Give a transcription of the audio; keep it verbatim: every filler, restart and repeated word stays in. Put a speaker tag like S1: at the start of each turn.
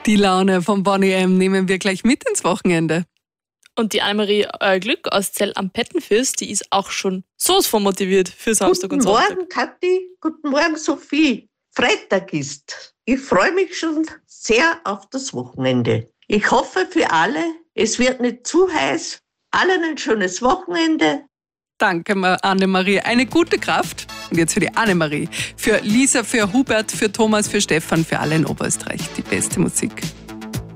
S1: Die Laune von Bonnie M. nehmen wir gleich mit ins Wochenende.
S2: Und die Annemarie äh, Glück aus Zell am Pettenfürst, die ist auch schon sowas von motiviert für Samstag
S3: Guten
S2: und Sonntag.
S3: Morgen, Kathi. Guten Morgen, Sophie. Freitag ist. Ich freue mich schon sehr auf das Wochenende. Ich hoffe für alle, es wird nicht zu heiß. Allen ein schönes Wochenende.
S1: Danke, Annemarie. Eine gute Kraft. Und jetzt für die Annemarie. Für Lisa, für Hubert, für Thomas, für Stefan, für alle in Oberösterreich. Die beste Musik.